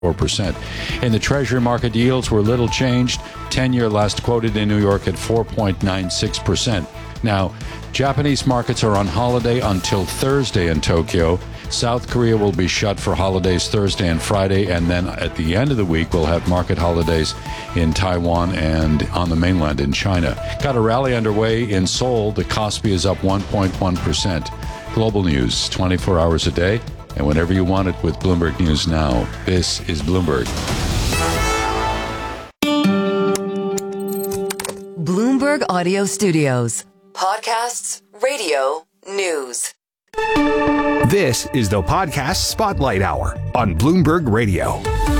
4%. In the Treasury market, yields were little changed. 10-year last quoted in New York at 4.96%. Now, Japanese markets are on holiday until Thursday in Tokyo. South Korea will be shut for holidays Thursday and Friday, and then at the end of the week, we'll have market holidays in Taiwan and on the mainland in China. Got a rally underway in Seoul. The Kospi is up 1.1%. Global news, 24 hours a day, and whenever you want it with Bloomberg News Now. This is Bloomberg. Bloomberg Audio Studios. Podcasts, radio, news. This is the Podcast Spotlight Hour on Bloomberg Radio.